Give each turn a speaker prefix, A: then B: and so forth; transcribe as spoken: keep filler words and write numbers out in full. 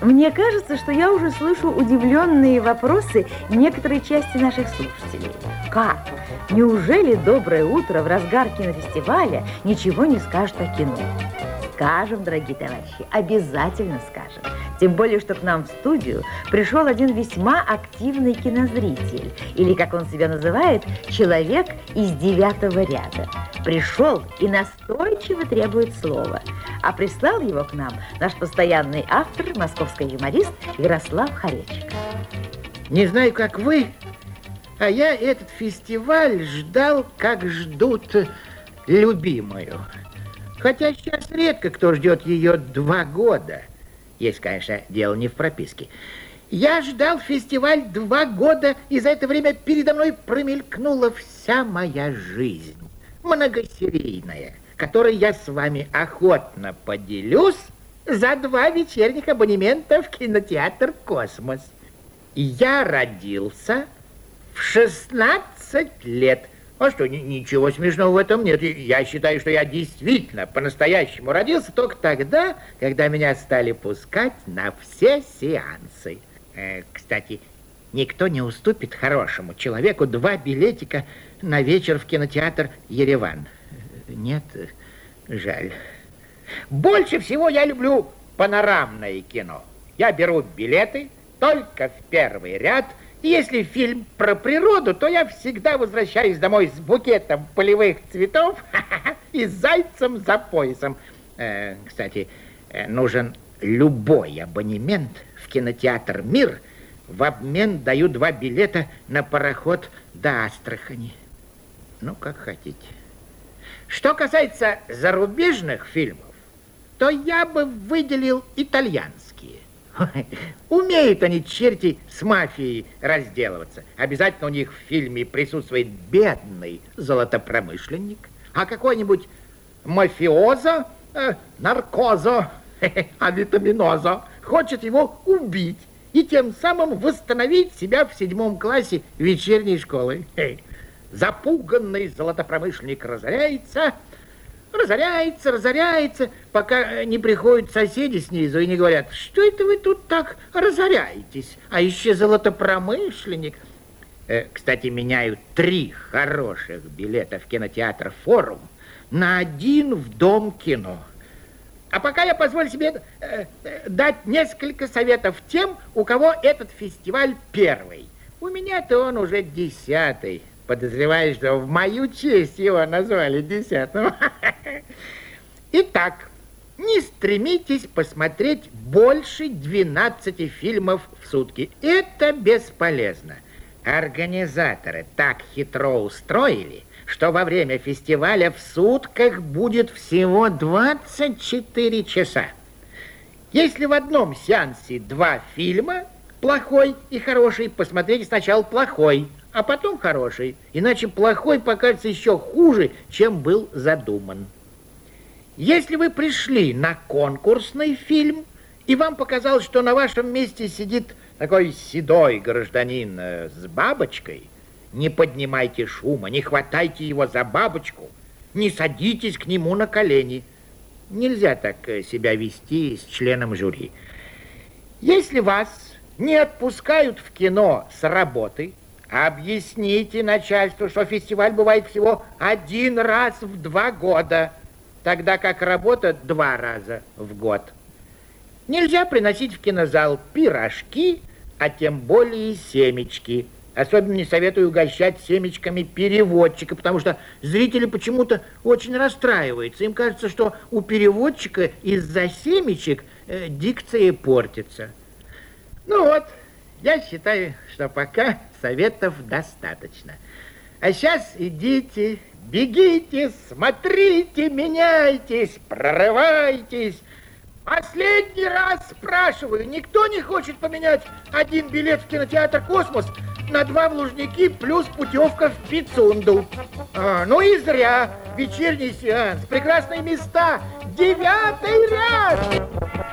A: Мне кажется, что я уже слышу удивленные вопросы некоторой части наших слушателей. Как? Неужели «Доброе утро» в разгар кинофестиваля ничего не скажет о кино? Скажем, дорогие товарищи, обязательно скажем. Тем более, что к нам в студию пришел один весьма активный кинозритель, или, как он себя называет, человек из девятого ряда. Пришел и настойчиво требует слова. А прислал его к нам наш постоянный автор, московский юморист Ярослав Харечек.
B: Не знаю, как вы, а я этот фестиваль ждал, как ждут любимую. Хотя сейчас редко кто ждет ее два года. Если, конечно, дело не в прописке. Я ждал фестиваль два года, и за это время передо мной промелькнула вся моя жизнь. Многосерийная, которой я с вами охотно поделюсь за два вечерних абонемента в кинотеатр «Космос». Я родился в шестнадцать лет. А что, ничего смешного в этом нет. Я считаю, что я действительно по-настоящему родился только тогда, когда меня стали пускать на все сеансы. Э, кстати, никто не уступит хорошему человеку два билетика на вечер в кинотеатр «Ереван». Нет, жаль. Больше всего я люблю панорамное кино. Я беру билеты только в первый ряд. Если фильм про природу, то я всегда возвращаюсь домой с букетом полевых цветов и с зайцем за поясом. Э, кстати, нужен любой абонемент в кинотеатр «Мир». В обмен даю два билета на пароход до Астрахани. Ну, как хотите. Что касается зарубежных фильмов, то я бы выделил итальянские. Умеют они, черти, с мафией разделываться. Обязательно у них в фильме присутствует бедный золотопромышленник, а какой-нибудь мафиозо, э, наркозо, авитаминозо хочет его убить и тем самым восстановить себя в седьмом классе вечерней школы. Запуганный золотопромышленник разоряется, разоряется, разоряется, пока не приходят соседи снизу и не говорят: что это вы тут так разоряетесь? А еще золотопромышленник. Э, кстати, меняют три хороших билета в кинотеатр «Форум» на один в Дом кино. А пока я позволю себе э, э, дать несколько советов тем, у кого этот фестиваль первый. У меня-то он уже десятый. Подозреваю, что в мою честь его назвали десятым. Итак, не стремитесь посмотреть больше двенадцати фильмов в сутки. Это бесполезно. Организаторы так хитро устроили, что во время фестиваля в сутках будет всего двадцать четыре часа. Если в одном сеансе два фильма, плохой и хороший, посмотрите сначала плохой, а потом хороший, иначе плохой покажется еще хуже, чем был задуман. Если вы пришли на конкурсный фильм, и вам показалось, что на вашем месте сидит такой седой гражданин э, с бабочкой, не поднимайте шума, не хватайте его за бабочку, не садитесь к нему на колени. Нельзя так себя вести с членом жюри. Если вас не отпускают в кино с работы, объясните начальству, что фестиваль бывает всего один раз в два года, тогда как работа два раза в год. Нельзя приносить в кинозал пирожки, а тем более семечки. Особенно не советую угощать семечками переводчика, потому что зрители почему-то очень расстраиваются. Им кажется, что у переводчика из-за семечек э, дикция портится. Ну вот, я считаю, что пока советов достаточно. А сейчас идите, бегите, смотрите, меняйтесь, прорывайтесь. Последний раз спрашиваю, никто не хочет поменять один билет в кинотеатр «Космос» на два в Лужники плюс путевка в Пицунду? А, ну и зря. Вечерний сеанс, прекрасные места, девятый ряд.